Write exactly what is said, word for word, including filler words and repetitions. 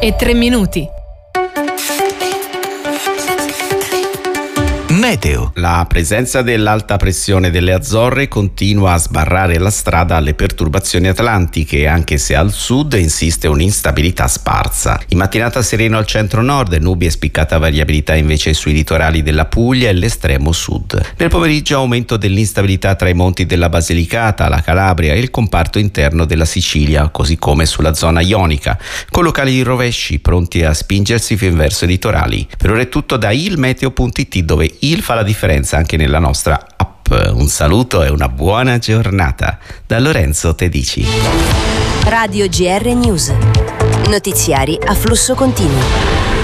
e tre minuti. Meteo. La presenza dell'alta pressione delle Azzorre continua a sbarrare la strada alle perturbazioni atlantiche, anche se al sud insiste un'instabilità sparsa. In mattinata sereno al centro-nord, nubi e spiccata variabilità invece sui litorali della Puglia e l'estremo sud. Nel pomeriggio aumento dell'instabilità tra i monti della Basilicata, la Calabria e il comparto interno della Sicilia, così come sulla zona ionica, con locali rovesci pronti a spingersi fin verso i litorali. Per ora è tutto da ilmeteo punto it, dove il fa la differenza anche nella nostra app. Un saluto e una buona giornata da Lorenzo Tedici. Radio G R News. Notiziari a flusso continuo.